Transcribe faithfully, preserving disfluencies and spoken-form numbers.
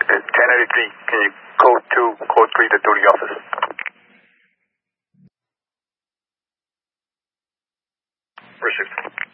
ten eighty-three, can you code two, code three, the duty officer? Received.